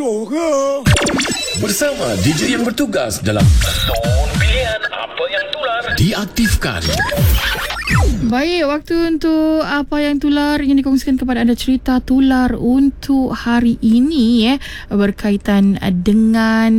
Bersama DJ yang bertugas dalam Zon Pilihan Apa Yang Tular diaktifkan. Baik, waktu untuk apa yang tular ingin dikongsikan kepada anda, cerita tular untuk hari ini berkaitan dengan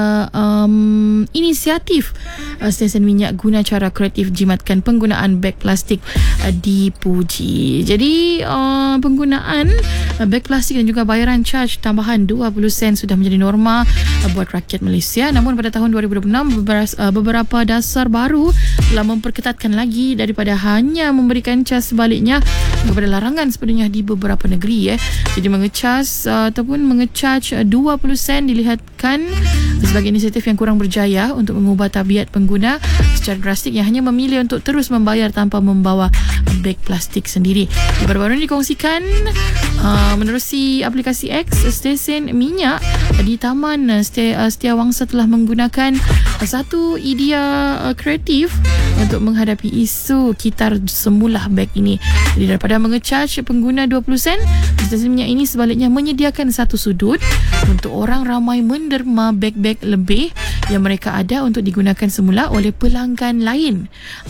inisiatif stesen minyak guna cara kreatif jimatkan penggunaan beg plastik dipuji. Jadi penggunaan beg plastik dan juga bayaran charge tambahan 20 sen sudah menjadi norma buat rakyat Malaysia. Namun pada tahun 2026 beberapa dasar baru telah memperketatkan lagi daripada hanya memberikan cas sebaliknya kepada larangan sepenuhnya di beberapa negeri. Jadi mengecas ataupun mengecharge 20 sen dilihatkan sebagai inisiatif yang kurang berjaya untuk mengubah tabiat pengguna secara drastik yang hanya memilih untuk terus membayar tanpa membawa beg plastik sendiri. Baru-baru ini dikongsikan menerusi aplikasi X, stesen minyak di Taman Setiawangsa telah menggunakan satu idea kreatif untuk menghadapi isu kitar semula beg ini. Jadi daripada mengecharge pengguna 20 sen, stesen minyak ini sebaliknya menyediakan satu sudut untuk orang ramai menderma beg-beg lebih yang mereka ada untuk digunakan semula oleh pelanggan lain.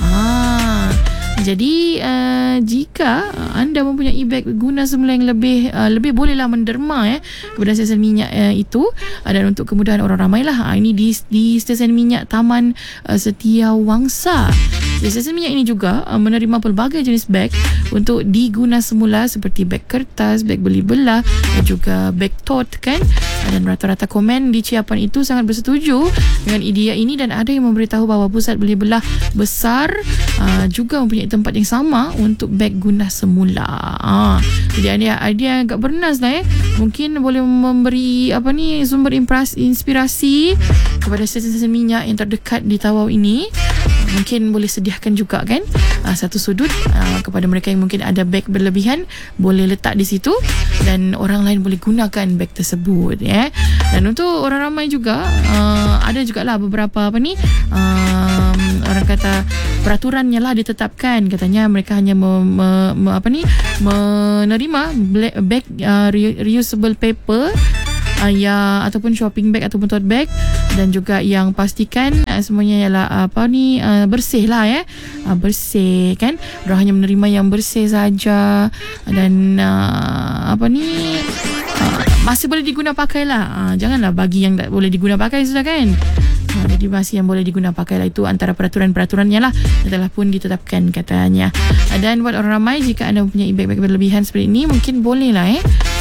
Jadi jika anda mempunyai beg guna semula yang lebih bolehlah menderma kepada stesen minyak itu, dan untuk kemudahan orang ramai lah. Ini di stesen minyak Taman Setiawangsa. Stesen minyak ini juga menerima pelbagai jenis beg untuk diguna semula seperti beg kertas, beg beli belah dan juga beg tote kan. Dan rata-rata komen di ciapan itu sangat bersetuju dengan idea ini dan ada yang memberitahu bahawa pusat beli belah besar juga mempunyai tempat yang sama untuk beg guna semula. Jadi ada agak bernas lah mungkin boleh memberi sumber inspirasi kepada stesen minyak yang terdekat di Tawau ini. Mungkin boleh sediakan juga kan satu sudut kepada mereka yang mungkin ada beg berlebihan, boleh letak di situ dan orang lain boleh gunakan beg tersebut Dan untuk orang ramai juga ada jugalah beberapa orang kata peraturannya lah ditetapkan. Katanya mereka hanya menerima beg reusable paper ataupun shopping bag ataupun tote bag, dan juga yang pastikan semuanya ialah bersih lah bersih kan. Mereka hanya menerima yang bersih saja dan masih boleh diguna pakai lah. Janganlah bagi yang tak boleh diguna pakai sudah kan. Jadi masih yang boleh diguna pakai lah. Itu antara peraturan-peraturannya lah yang telah pun ditetapkan katanya. Dan buat orang ramai, jika anda mempunyai beg-beg berlebihan seperti ini, mungkin boleh lah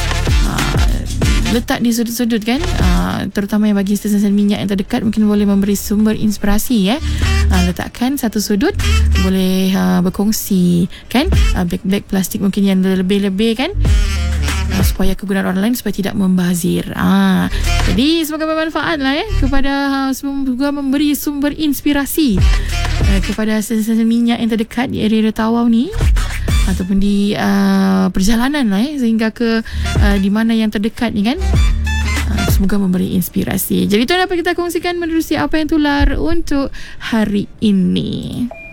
letak di sudut-sudut kan, terutama yang bagi stesen minyak yang terdekat, mungkin boleh memberi sumber inspirasi letakkan satu sudut, boleh berkongsi kan beg-beg plastik mungkin yang lebih-lebih kan, supaya kegunaan orang lain supaya tidak membazir. Jadi semoga bermanfaat lah kepada semoga memberi sumber inspirasi kepada stesen minyak yang terdekat di area Tawau ni ataupun di perjalanan lah sehingga ke di mana yang terdekat ni kan. Semoga memberi inspirasi. Jadi itu dapat kita kongsikan menerusi apa yang tular untuk hari ini.